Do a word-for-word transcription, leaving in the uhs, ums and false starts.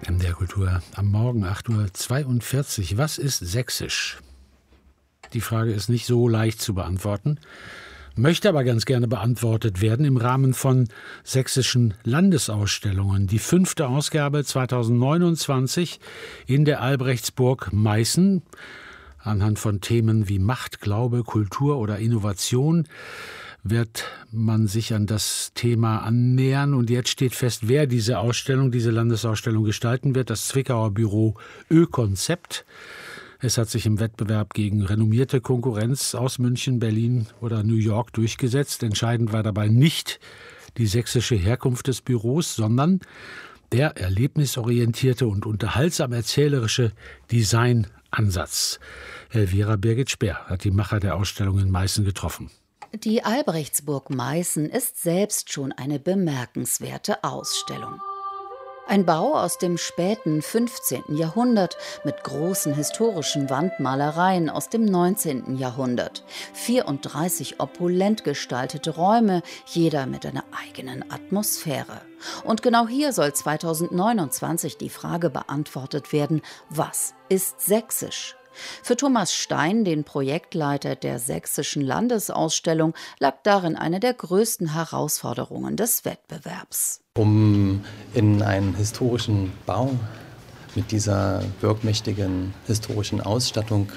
M D R Kultur am Morgen acht Uhr zweiundvierzig. Was ist sächsisch? Die Frage ist nicht so leicht zu beantworten, möchte aber ganz gerne beantwortet werden im Rahmen von sächsischen Landesausstellungen. Die fünfte Ausgabe zweitausendneunundzwanzig in der Albrechtsburg Meißen. Anhand von Themen wie Macht, Glaube, Kultur oder Innovation wird man sich an das Thema annähern. Und jetzt steht fest, wer diese Ausstellung, diese Landesausstellung gestalten wird. Das Zwickauer Büro Ö-Konzept. Es hat sich im Wettbewerb gegen renommierte Konkurrenz aus München, Berlin oder New York durchgesetzt. Entscheidend war dabei nicht die sächsische Herkunft des Büros, sondern der erlebnisorientierte und unterhaltsam erzählerische Designansatz. Elvira Birgit Speer hat die Macher der Ausstellung in Meißen getroffen. Die Albrechtsburg Meißen ist selbst schon eine bemerkenswerte Ausstellung. Ein Bau aus dem späten fünfzehnten Jahrhundert mit großen historischen Wandmalereien aus dem neunzehnten Jahrhundert. vierunddreißig opulent gestaltete Räume, jeder mit einer eigenen Atmosphäre. Und genau hier soll zweitausendneunundzwanzig die Frage beantwortet werden: Was ist sächsisch? Für Thomas Stein, den Projektleiter der Sächsischen Landesausstellung, lag darin eine der größten Herausforderungen des Wettbewerbs. Um in einen historischen Bau mit dieser wirkmächtigen historischen Ausstattung